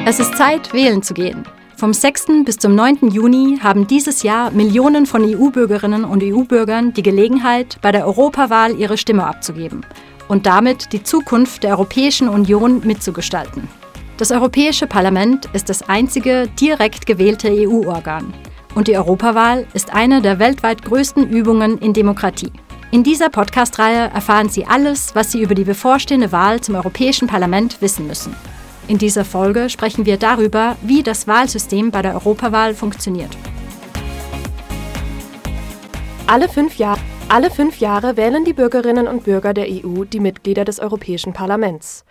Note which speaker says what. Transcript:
Speaker 1: Es ist Zeit, wählen zu gehen. Vom 6. bis zum 9. Juni haben dieses Jahr Millionen von EU-Bürgerinnen und EU-Bürgern die Gelegenheit, bei der Europawahl ihre Stimme abzugeben und damit die Zukunft der Europäischen Union mitzugestalten. Das Europäische Parlament ist das einzige direkt gewählte EU-Organ und die Europawahl ist eine der weltweit größten Übungen in Demokratie. In dieser Podcast-Reihe erfahren Sie alles, was Sie über die bevorstehende Wahl zum Europäischen Parlament wissen müssen. In dieser Folge sprechen wir darüber, wie das Wahlsystem bei der Europawahl funktioniert.
Speaker 2: Alle fünf Jahre wählen die Bürgerinnen und Bürger der EU die Mitglieder des Europäischen Parlaments.